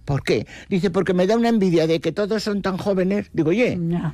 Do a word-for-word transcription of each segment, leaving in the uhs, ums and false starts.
¿por qué? Dice, porque me da una envidia de que todos son tan jóvenes. Digo, oye, No.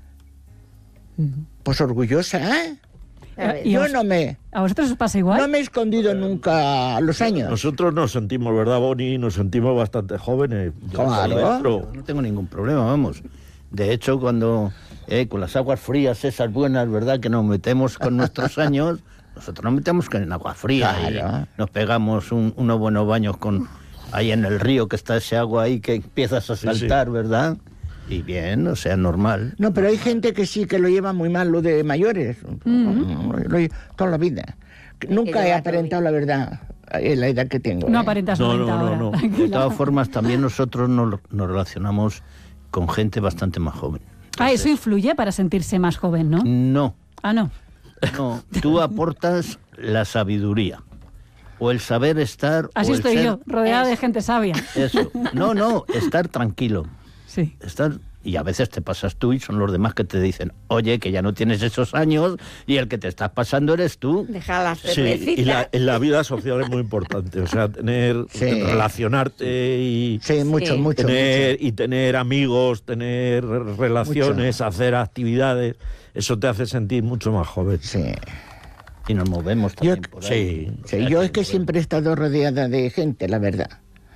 pues orgullosa, ¿eh? ¿Y Yo os- no me, ¿A vosotros os pasa igual? no me he escondido nunca los años. Nosotros nos sentimos, ¿verdad, Boni? Nos sentimos bastante jóvenes. Claro. Pero No tengo ningún problema, vamos. De hecho, cuando eh, con las aguas frías esas buenas, ¿verdad?, que nos metemos con nuestros años, nosotros nos metemos en agua fría Claro. y nos pegamos un- unos buenos baños con ahí en el río, que está ese agua ahí que empiezas a Sí, saltar, ¿verdad? Y bien, o sea, normal. No, pero hay gente que sí que lo lleva muy mal, lo de mayores. Lo lle- toda la vida. Nunca he llevarlo aparentado la verdad en la edad que tengo. No ¿eh? aparentas No, noventa no, no, ahora. no. De tranquila. todas formas, también nosotros nos, nos relacionamos con gente bastante más joven. Ah, eso influye para sentirse más joven, ¿no? No, Ah, no. no, tú aportas la sabiduría o el saber estar. Así o el estoy ser- yo, rodeada de Eso. gente sabia. Eso. No, no, estar tranquilo. Sí. Estar, y a veces te pasas tú y son los demás que te dicen, oye, que ya no tienes esos años y el que te estás pasando eres tú. Deja la sí, cervecita. y la, en la vida social es muy importante. O sea, tener, Sí. relacionarte y Sí, mucho, Sí. mucho, tener, mucho. y tener amigos, tener relaciones, hacer actividades, eso te hace sentir mucho más joven. Sí. Y nos movemos también Yo- por ahí. Sí. Sí, yo es que siempre he estado rodeada de gente, la verdad.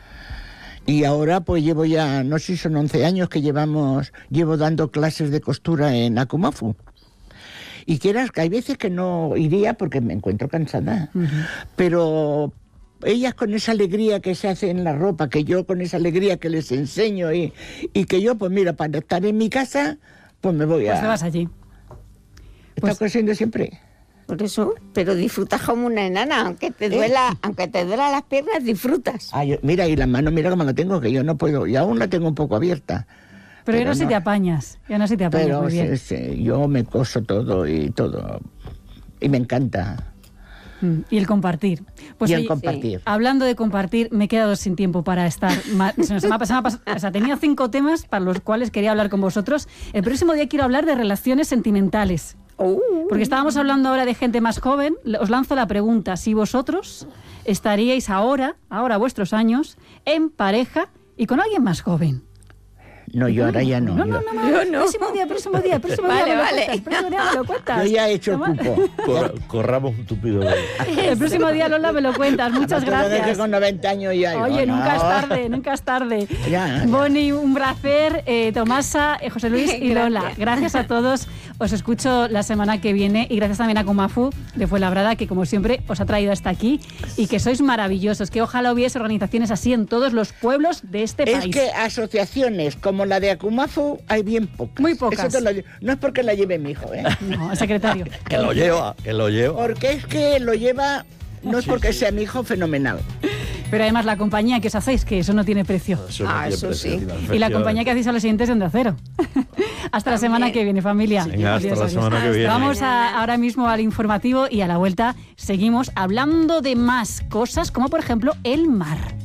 Y ahora pues llevo ya, no sé si son once años que llevamos, llevo dando clases de costura en Akumafu. Y quieras que hay veces que no iría porque me encuentro cansada. Pero ellas con esa alegría que se hace en la ropa, que yo con esa alegría que les enseño y, y que yo, pues mira, para estar en mi casa, pues me voy a... Pues te vas allí. Está pues- cosiendo siempre. Por eso, pero disfrutas como una enana, aunque te duela, aunque te duela las piernas, disfrutas. Ah, yo- mira, y la mano, mira cómo la tengo, que yo no puedo, y aún la tengo un poco abierta. Pero, yo Pero no sé si no. te apañas. Yo no sé si te apañas Pero muy bien. sí, sí, yo me coso todo y todo. Y me encanta. Mm, Y el compartir. Pues y el oye, compartir. hablando de compartir, me he quedado sin tiempo para estar. ma- Se nos ha pasado, o sea, tenía cinco temas para los cuales quería hablar con vosotros. El próximo día quiero hablar de relaciones sentimentales. Porque estábamos hablando ahora de gente más joven. Os lanzo la pregunta: si vosotros estaríais ahora, ahora a vuestros años, en pareja y con alguien más joven. No, yo ahora ya no. No, yo, no, no, no. Yo no. Próximo día, próximo día, próximo Vale, día me lo vale. cuentas, próximo día me lo cuentas. yo ya he hecho el Toma. cupo. Cor- corramos un tupido velo. El próximo día, Lola, me lo cuentas. Muchas No te lo dejes gracias. con noventa años ya. Oye, digo, nunca no. es tarde, nunca es tarde. Ya, ya. Boni, un placer. Eh, Tomasa, eh, José Luis y Lola. Gracias. Gracias a todos. Os escucho la semana que viene y gracias también a Kumafu de Fuenlabrada, que como siempre os ha traído hasta aquí y que sois maravillosos. Que ojalá hubiese organizaciones así en todos los pueblos de este Es país. que asociaciones como la de Akumafu hay bien pocas. Muy pocas. Eso te lo digo. No es porque la lleve mi hijo, ¿eh? No, el secretario. Que lo lleva, que lo lleva. Porque es que lo lleva, no es porque sea mi hijo fenomenal. Pero además la compañía que os hacéis, que eso no tiene precio. Eso no Ah, tiene eso precio, sí. tiene Y la compañía que hacéis a los siguientes de Onda Cero. Hasta la semana que viene, familia. Venga, hasta Adiós, la adiós. semana que viene. Vamos a- ahora mismo al informativo y a la vuelta seguimos hablando de más cosas, como por ejemplo el mar.